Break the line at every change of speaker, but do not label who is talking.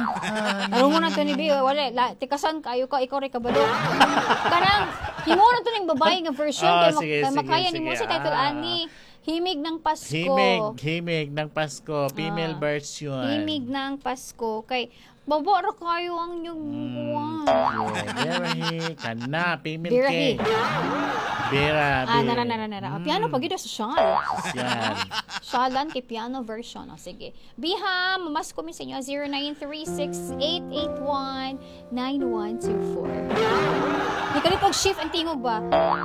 Aron mo na to ni Bi, wala, tikasan kayo ka, ikaw rin kabalo. Kanang, himo na to ng babae nga version, kay makaya ni mo sa title ani. Himig ng Pasko.
Himig ng Pasko. Female version.
Himig ng Pasko. Kay, babara kayo ang yung buwan.
Birahi. Kana. Female
Birahi.
ke. Bira.
Nara. Piano pag ito sa Sean.
Yan.
Shalan kay piano version. Sige. Biha, mamas ko mi sa inyo 0936-881-9124. Hindi ka rin pag-shift ang tingog ba?